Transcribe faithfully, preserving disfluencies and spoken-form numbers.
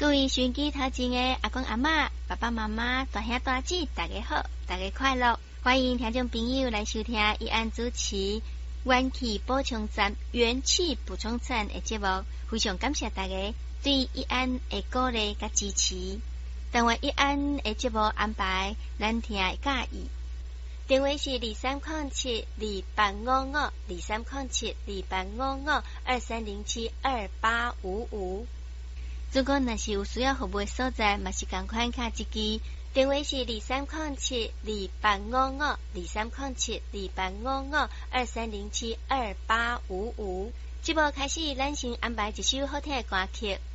各位收音机头前的阿公阿嬷、爸爸妈妈、大兄大姐，大家好，大家快乐！欢迎听众朋友来收听依安主持元气补充站、元气补充站的节目，非常感谢大家对依安的鼓励甲支持。但愿依安的节目安排，咱听会介意。电话是二三零七二八五五二三零七二八五五二三零七二八五五。如果若是有需要服务的所在，嘛是共款卡一支。电话是二三零七二八五五二三零七二八五五二三零七二八五五。节目开始，咱先安排一首好听的歌曲。